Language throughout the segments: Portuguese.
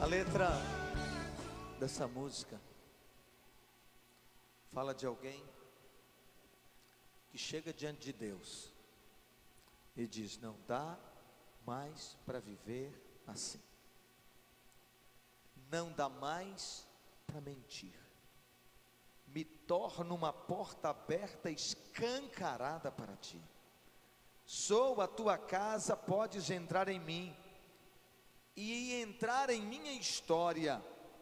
A letra dessa música fala de alguém que chega diante de Deus e diz: não dá mais para viver assim, não dá mais para mentir, me torno uma porta aberta, escancarada para ti, sou a tua casa, podes entrar em mim, e entrar em minha história,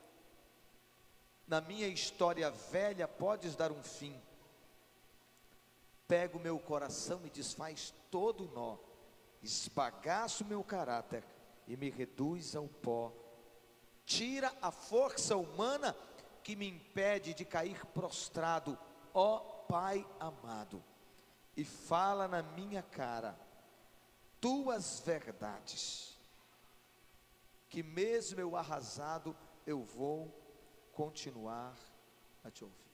na minha história velha podes dar um fim, pega o meu coração e desfaz todo o nó, esbagaça o meu caráter e me reduz ao pó, tira a força humana que me impede de cair prostrado, ó Pai amado, e fala na minha cara tuas verdades, que mesmo eu arrasado, eu vou continuar a te ouvir.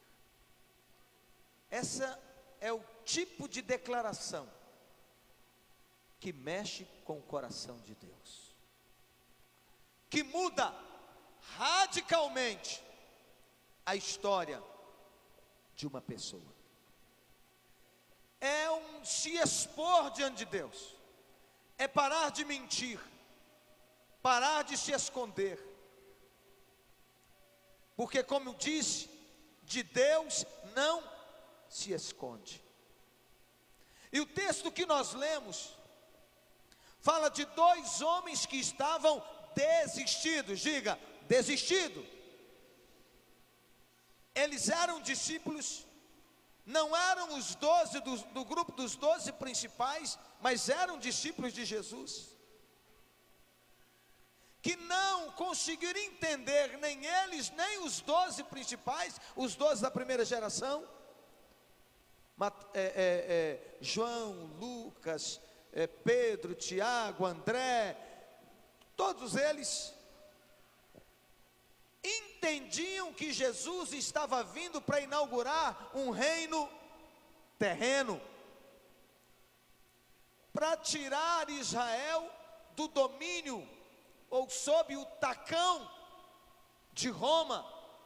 Essa é o tipo de declaração que mexe com o coração de Deus, que muda radicalmente a história de uma pessoa. É um se expor diante de Deus, é parar de mentir, parar de se esconder, porque, como eu disse, de Deus não se esconde. E o texto que nós lemos fala de dois homens que estavam desistidos. Diga, desistido. Eles eram discípulos, não eram os 12 do grupo dos 12 principais, mas eram discípulos de Jesus, que não conseguiram entender, nem eles, nem os 12 principais, os 12 da primeira geração, João, Lucas, Pedro, Tiago, André, todos eles entendiam que Jesus estava vindo para inaugurar um reino terreno, para tirar Israel do domínio, ou sob o tacão de Roma.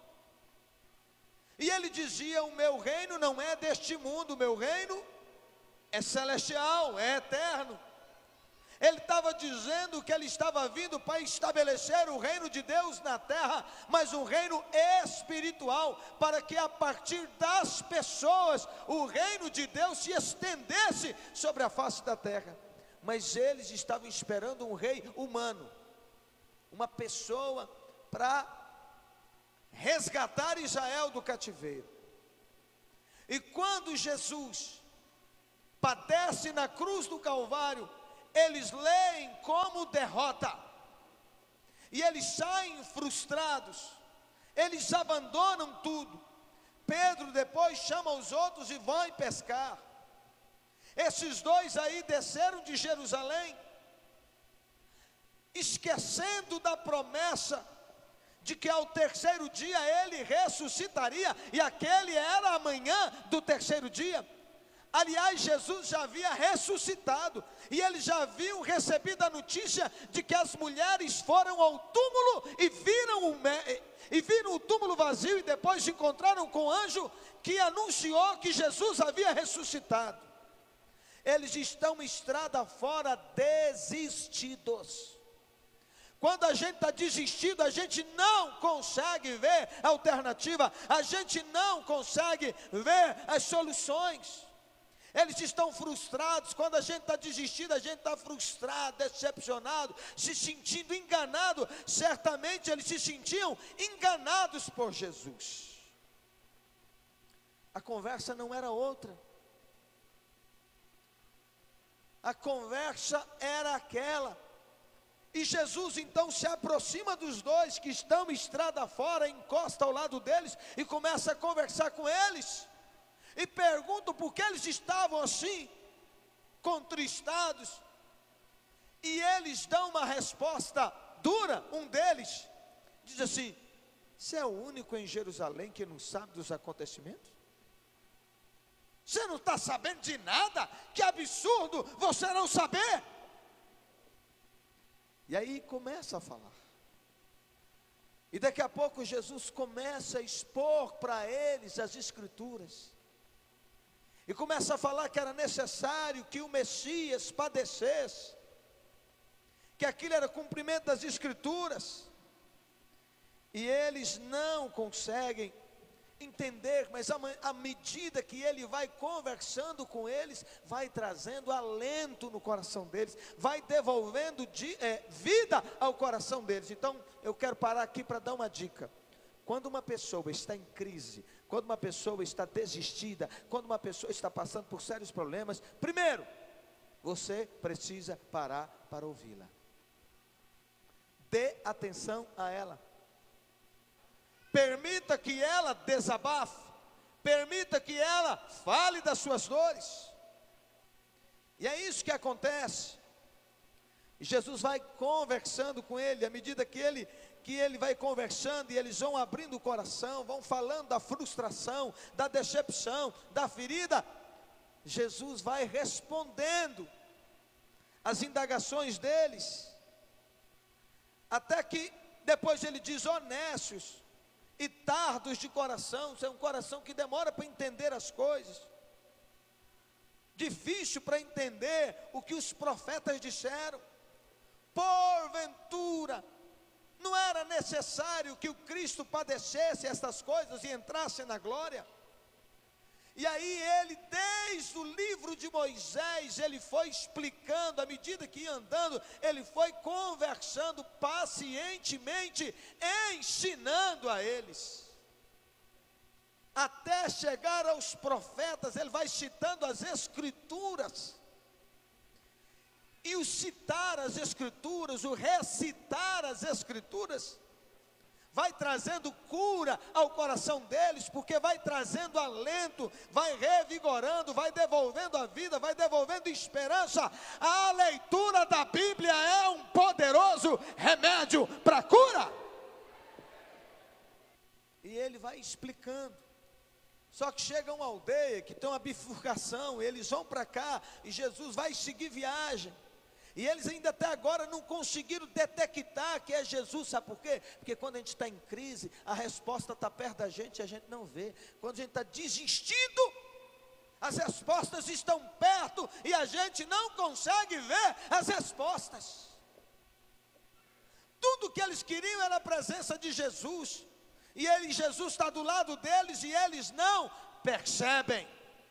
E ele dizia: o meu reino não é deste mundo, o meu reino é celestial, é eterno. Ele estava dizendo que ele estava vindo para estabelecer o reino de Deus na terra, mas um reino espiritual, para que a partir das pessoas o reino de Deus se estendesse sobre a face da terra. Mas eles estavam esperando um rei humano, uma pessoa para resgatar Israel do cativeiro. E quando Jesus padece na cruz do Calvário, eles leem como derrota, e eles saem frustrados, eles abandonam tudo. Pedro depois chama os outros e vai pescar. Esses dois aí desceram de Jerusalém, esquecendo da promessa de que ao terceiro dia ele ressuscitaria, e aquele era a manhã do terceiro dia. Aliás, Jesus já havia ressuscitado, e eles já haviam recebido a notícia de que as mulheres foram ao túmulo e viram o túmulo vazio, e depois encontraram com o anjo que anunciou que Jesus havia ressuscitado. Eles estão estrada fora, desistidos. Quando a gente está desistido, a gente não consegue ver a alternativa, a gente não consegue ver as soluções. Eles estão frustrados. Quando a gente está desistido, a gente está frustrado, decepcionado, se sentindo enganado. Certamente eles se sentiam enganados por Jesus. A conversa não era outra. A conversa era aquela. E Jesus então se aproxima dos dois que estão estrada fora, encosta ao lado deles e começa a conversar com eles. E pergunta por que eles estavam assim, contristados. E eles dão uma resposta dura. Um deles diz assim: você é o único em Jerusalém que não sabe dos acontecimentos? Você não está sabendo de nada? Que absurdo você não saber. E aí começa a falar. E daqui a pouco Jesus começa a expor para eles as Escrituras. E começa a falar que era necessário que o Messias padecesse, que aquilo era cumprimento das Escrituras. E eles não conseguem entender, mas à medida que ele vai conversando com eles, vai trazendo alento no coração deles, vai devolvendo vida ao coração deles. Então eu quero parar aqui para dar uma dica. Quando uma pessoa está em crise, quando uma pessoa está desistida, quando uma pessoa está passando por sérios problemas, primeiro, você precisa parar para ouvi-la. Dê atenção a ela. Permita que ela desabafe, permita que ela fale das suas dores. E é isso que acontece. E Jesus vai conversando com ele, à medida que ele vai conversando, e eles vão abrindo o coração, vão falando da frustração, da decepção, da ferida. Jesus vai respondendo as indagações deles, até que depois ele diz: honestos e tardos de coração. É um coração que demora para entender as coisas, difícil para entender o que os profetas disseram. Porventura não era necessário que o Cristo padecesse estas coisas e entrasse na glória? E aí ele, desde o livro de Moisés, ele foi explicando, à medida que ia andando, ele foi conversando pacientemente, ensinando a eles, até chegar aos profetas. Ele vai citando as Escrituras, e o citar as Escrituras, o recitar as Escrituras, vai trazendo cura ao coração deles, porque vai trazendo alento, vai revigorando, vai devolvendo a vida, vai devolvendo esperança. A leitura da Bíblia é um poderoso remédio para a cura. E ele vai explicando. Só que chega uma aldeia que tem uma bifurcação, eles vão para cá, e Jesus vai seguir viagem. E eles ainda até agora não conseguiram detectar que é Jesus. Sabe por quê? Porque quando a gente está em crise, a resposta está perto da gente e a gente não vê. Quando a gente está desistindo, as respostas estão perto e a gente não consegue ver as respostas. Tudo que eles queriam era a presença de Jesus, e Jesus está do lado deles e eles não percebem.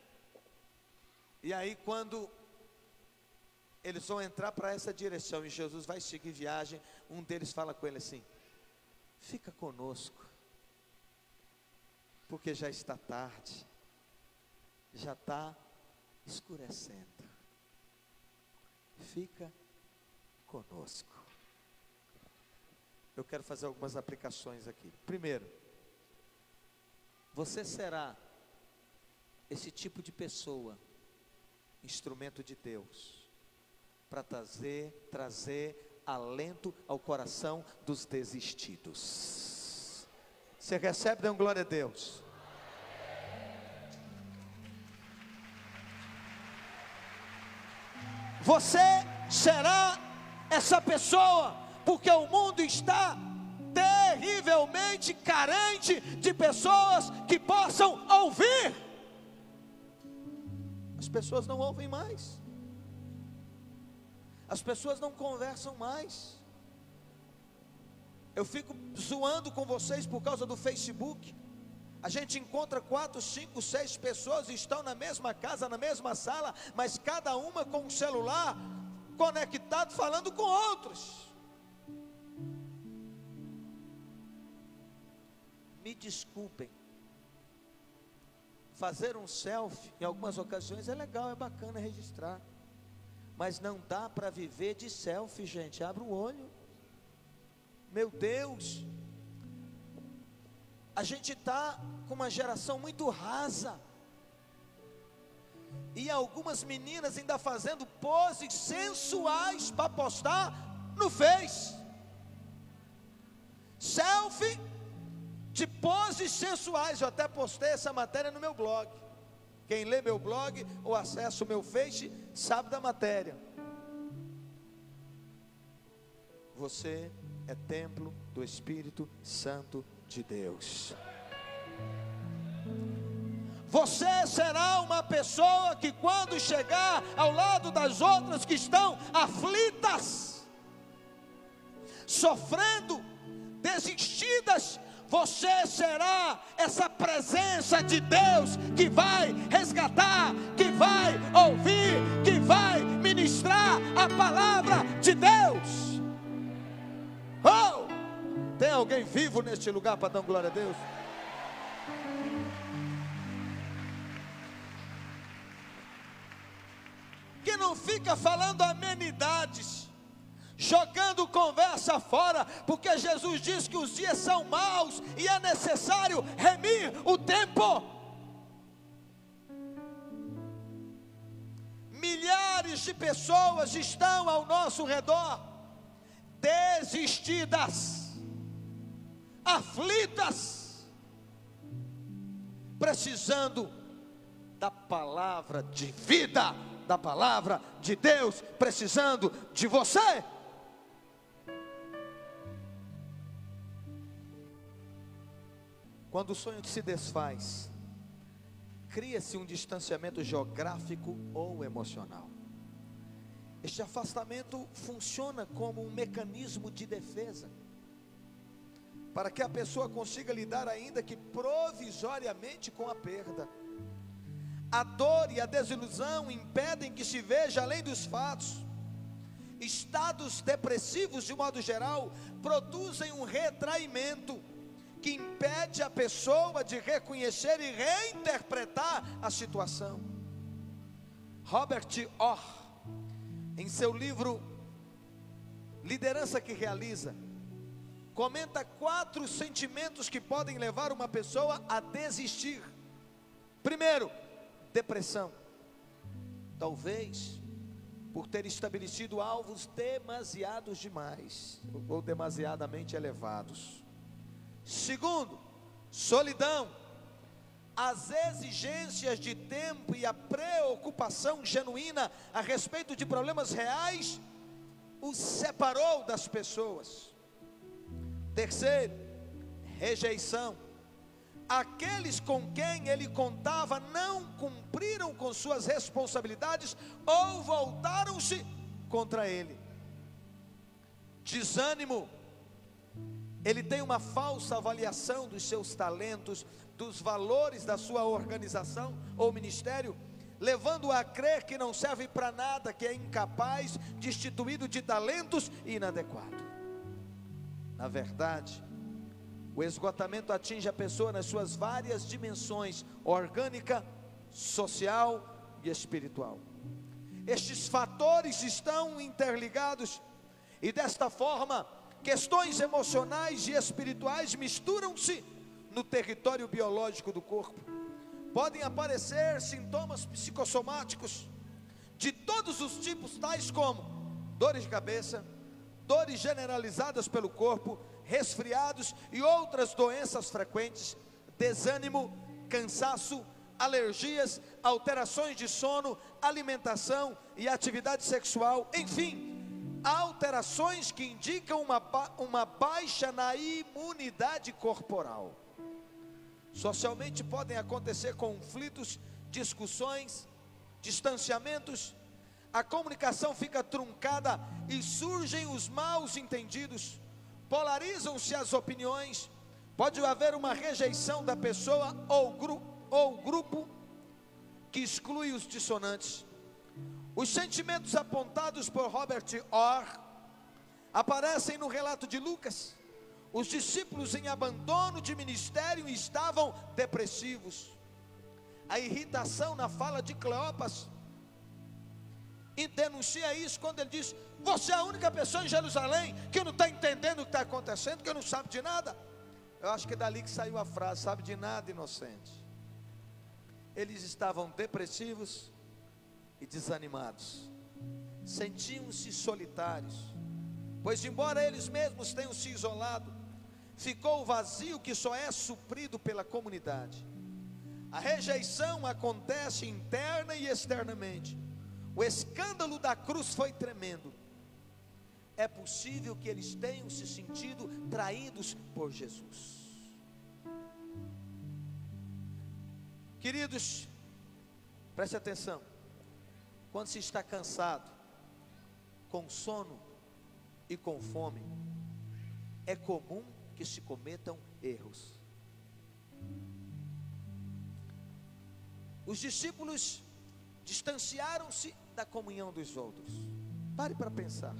E aí quando eles vão entrar para essa direção e Jesus vai seguir viagem, um deles fala com ele assim: fica conosco, porque já está tarde, já está escurecendo, fica conosco. Eu quero fazer algumas aplicações aqui. Primeiro, você será esse tipo de pessoa, instrumento de Deus, para trazer alento ao coração dos desistidos. Você recebe? Dê um glória a Deus. Você será essa pessoa, porque o mundo está terrivelmente carente de pessoas que possam ouvir. As pessoas não ouvem mais. As pessoas não conversam mais. Eu fico zoando com vocês por causa do Facebook. A gente encontra 4, 5, 6 pessoas, estão na mesma casa, na mesma sala, mas cada uma com um celular conectado, falando com outros. Me desculpem, fazer um selfie em algumas ocasiões é legal, é bacana registrar, mas não dá para viver de selfie, gente. Abra o olho. Meu Deus, a gente está com uma geração muito rasa, e algumas meninas ainda fazendo poses sensuais para postar no Face. Selfie de poses sensuais. Eu até postei essa matéria no meu blog. Quem lê meu blog ou acessa o meu Face sabe da matéria. Você é templo do Espírito Santo de Deus. Você será uma pessoa que, quando chegar ao lado das outras que estão aflitas, sofrendo, desistidas, você será essa presença de Deus que vai resgatar, que vai ouvir, que vai ministrar a palavra de Deus. Oh! Tem alguém vivo neste lugar para dar glória a Deus? Que não fica falando amenidades, jogando conversa fora, porque Jesus diz que os dias são maus e é necessário remir o tempo. Milhares de pessoas estão ao nosso redor, desistidas, aflitas, precisando da palavra de vida, da palavra de Deus, precisando de você. Quando o sonho se desfaz, cria-se um distanciamento geográfico ou emocional. Este afastamento funciona como um mecanismo de defesa, para que a pessoa consiga lidar, ainda que provisoriamente, com a perda. A dor e a desilusão impedem que se veja além dos fatos. Estados depressivos, de modo geral, produzem um retraimento que impede a pessoa de reconhecer e reinterpretar a situação. Robert Orr, em seu livro Liderança que Realiza, comenta 4 sentimentos que podem levar uma pessoa a desistir. Primeiro, depressão, talvez por ter estabelecido alvos demasiados demais, ou demasiadamente elevados. Segundo, solidão, as exigências de tempo e a preocupação genuína a respeito de problemas reais os separou das pessoas. Terceiro, rejeição, aqueles com quem ele contava não cumpriram com suas responsabilidades ou voltaram-se contra ele. Desânimo, ele tem uma falsa avaliação dos seus talentos, dos valores da sua organização ou ministério, levando-o a crer que não serve para nada, que é incapaz, destituído de talentos e inadequado. Na verdade, o esgotamento atinge a pessoa nas suas várias dimensões: orgânica, social e espiritual. Estes fatores estão interligados e, desta forma, questões emocionais e espirituais misturam-se no território biológico do corpo. Podem aparecer sintomas psicossomáticos de todos os tipos, tais como dores de cabeça, dores generalizadas pelo corpo, resfriados e outras doenças frequentes, desânimo, cansaço, alergias, alterações de sono, alimentação e atividade sexual, enfim, alterações que indicam uma baixa na imunidade corporal. Socialmente podem acontecer conflitos, discussões, distanciamentos, a comunicação fica truncada e surgem os maus entendidos, polarizam-se as opiniões, pode haver uma rejeição da pessoa ou grupo que exclui os dissonantes. Os sentimentos apontados por Robert Orr aparecem no relato de Lucas. Os discípulos em abandono de ministério estavam depressivos. A irritação na fala de Cleopas e denuncia isso quando ele diz: você é a única pessoa em Jerusalém que não está entendendo o que está acontecendo, que não sabe de nada. Eu acho que é dali que saiu a frase: sabe de nada, inocente. Eles estavam depressivos e desanimados, sentiam-se solitários, pois embora eles mesmos tenham se isolado, ficou o vazio que só é suprido pela comunidade. A rejeição acontece interna e externamente. O escândalo da cruz foi tremendo. é possível que eles tenham se sentido traídos por Jesus. Queridos, preste atenção. Quando se está cansado, com sono e com fome, é comum que se cometam erros. Os discípulos distanciaram-se da comunhão dos outros. Pare para pensar.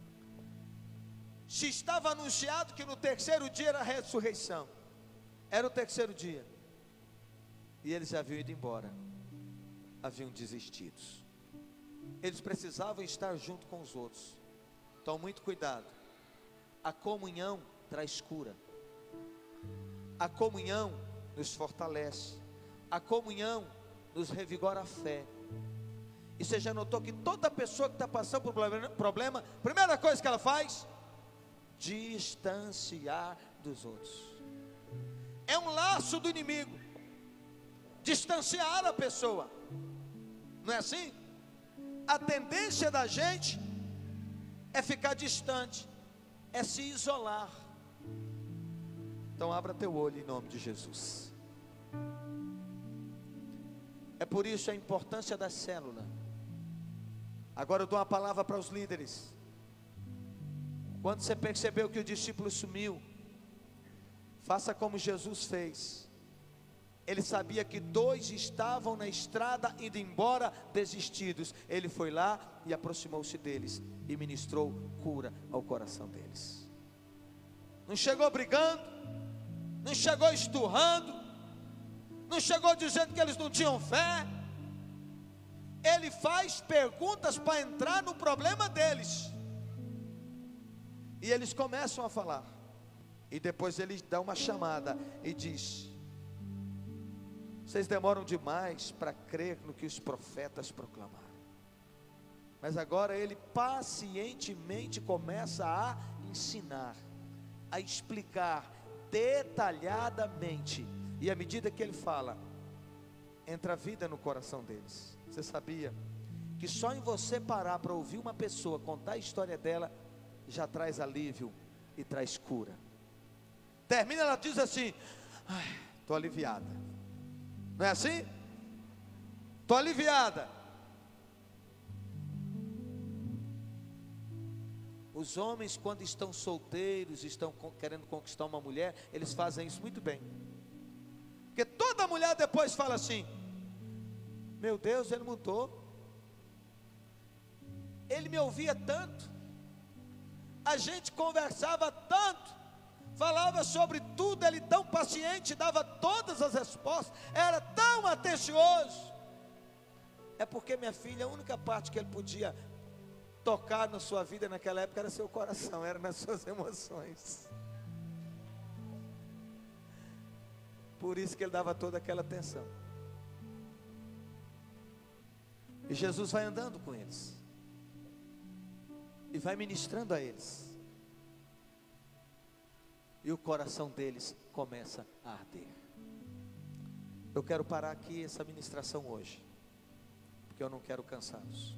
Se estava anunciado que no terceiro dia era a ressurreição, era o terceiro dia, e eles haviam ido embora, haviam desistido. Eles precisavam estar junto com os outros. Então, muito cuidado. A comunhão traz cura. A comunhão nos fortalece. A comunhão nos revigora a fé. E você já notou que toda pessoa que está passando por problema, primeira coisa que ela faz, distanciar dos outros. É um laço do inimigo, distanciar a pessoa. Não é assim? A tendência da gente é ficar distante, é se isolar. Então abra teu olho em nome de Jesus. É por isso a importância da célula. Agora eu dou uma palavra para os líderes. Quando você percebeu que o discípulo sumiu, faça como Jesus fez. Ele sabia que 2 estavam na estrada indo embora desistidos. Ele foi lá e aproximou-se deles e ministrou cura ao coração deles. Não chegou brigando, não chegou esturrando, não chegou dizendo que eles não tinham fé. Ele faz perguntas para entrar no problema deles. E eles começam a falar. E depois ele dá uma chamada e diz: vocês demoram demais para crer no que os profetas proclamaram. Mas agora ele pacientemente começa a ensinar, a explicar detalhadamente. E à medida que ele fala, entra vida no coração deles. Você sabia que só em você parar para ouvir uma pessoa contar a história dela, já traz alívio e traz cura. Termina, ela diz assim: estou aliviada. Não é assim? Estou aliviada. Os homens, quando estão solteiros, estão querendo conquistar uma mulher, eles fazem isso muito bem. Porque toda mulher depois fala assim: meu Deus, ele mudou. Ele me ouvia tanto, a gente conversava tanto, falava sobre tudo, ele tão paciente, dava todas as respostas, era tão atencioso. É porque, minha filha, a única parte que ele podia tocar na sua vida naquela época era seu coração, era nas suas emoções. Por isso que ele dava toda aquela atenção. E Jesus vai andando com eles e vai ministrando a eles. E o coração deles começa a arder. Eu quero parar aqui essa ministração hoje, porque eu não quero cansá-los.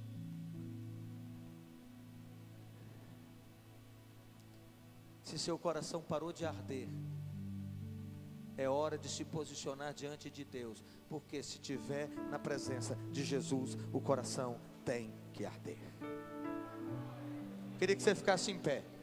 Se seu coração parou de arder, é hora de se posicionar diante de Deus, porque se estiver na presença de Jesus, o coração tem que arder. Queria que você ficasse em pé.